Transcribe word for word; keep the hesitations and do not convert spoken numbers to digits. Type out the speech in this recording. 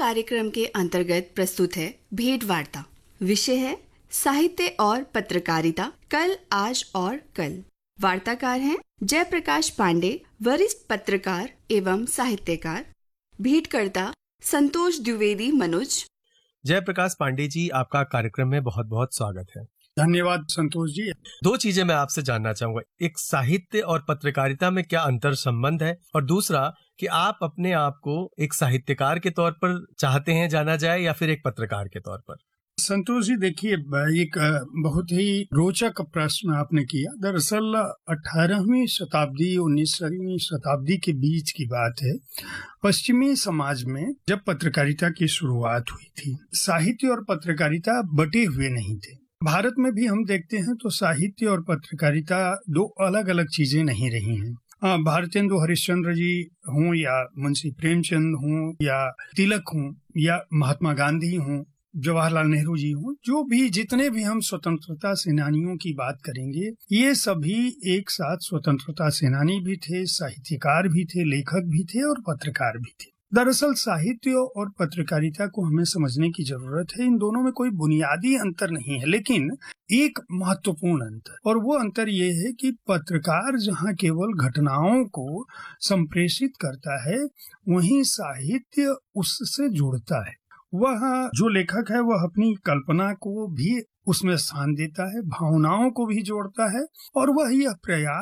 कार्यक्रम के अंतर्गत प्रस्तुत है भेंट वार्ता। विषय है साहित्य और पत्रकारिता, कल, आज और कल। वार्ताकार हैं जयप्रकाश पांडे, वरिष्ठ पत्रकार एवं साहित्यकार। भेंटकर्ता संतोष द्विवेदी मनोज। जयप्रकाश पांडे जी, आपका कार्यक्रम में बहुत बहुत स्वागत है। धन्यवाद संतोष जी। दो चीजें मैं आपसे जानना चाहूंगा, एक साहित्य और पत्रकारिता में क्या अंतर संबंध है, और दूसरा कि आप अपने आप को एक साहित्यकार के तौर पर चाहते हैं जाना जाए या फिर एक पत्रकार के तौर पर। संतोष जी, देखिए, एक बहुत ही रोचक प्रश्न आपने किया। दरअसल अठारहवीं शताब्दी उन्नीसवीं शताब्दी के बीच की बात है। पश्चिमी समाज में जब पत्रकारिता की शुरुआत हुई थी, साहित्य और पत्रकारिता बटे हुए नहीं थे। भारत में भी हम देखते हैं तो साहित्य और पत्रकारिता दो अलग अलग चीजें नहीं रही हैं। भारतेंदु हरिश्चंद्र जी हों या मुंशी प्रेमचंद हों या तिलक हों या महात्मा गांधी हों, जवाहरलाल नेहरू जी हों, जो भी जितने भी हम स्वतंत्रता सेनानियों की बात करेंगे, ये सभी एक साथ स्वतंत्रता सेनानी भी थे, साहित्यकार भी थे, लेखक भी थे और पत्रकार भी थे। दरअसल साहित्य और पत्रकारिता को हमें समझने की जरूरत है। इन दोनों में कोई बुनियादी अंतर नहीं है, लेकिन एक महत्वपूर्ण अंतर, और वो अंतर ये है कि पत्रकार जहाँ केवल घटनाओं को संप्रेषित करता है, वहीं साहित्य उससे जुड़ता है। वह जो लेखक है वह अपनी कल्पना को भी उसमें स्थान देता है, भावनाओं को भी जोड़ता है, और वह यह प्रयास